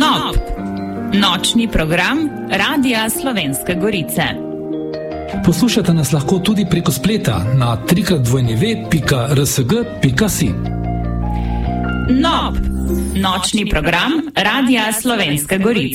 NOP, nočni program Radia Slovenske Gorice. Poslušate nas lahko tudi preko spleta na www.rsg.si. NOP, nočni program Radia Slovenske Gorice.